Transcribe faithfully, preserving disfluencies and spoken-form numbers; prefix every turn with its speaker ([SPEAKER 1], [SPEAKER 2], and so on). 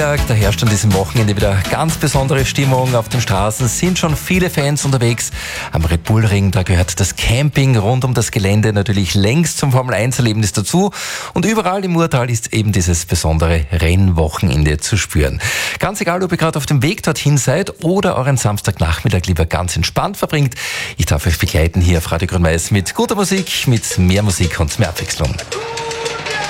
[SPEAKER 1] Nachmittag, da herrscht an diesem Wochenende wieder ganz besondere Stimmung. Auf den Straßen sind schon viele Fans unterwegs. Am Red Bull Ring, da gehört das Camping rund um das Gelände natürlich längst zum Formel eins Erlebnis dazu. Und überall im Murtal ist eben dieses besondere Rennwochenende zu spüren. Ganz egal, ob ihr gerade auf dem Weg dorthin seid oder euren Samstagnachmittag lieber ganz entspannt verbringt. Ich darf euch begleiten hier auf Radio Grün-Weiß mit guter Musik, mit mehr Musik und mehr Abwechslung.